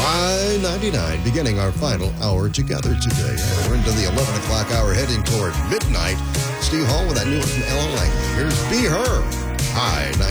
Y99, beginning our final hour together today. We're into the 11 o'clock hour, heading toward midnight. Steve Hall with that new one from LI. Here's Be Her. Hi,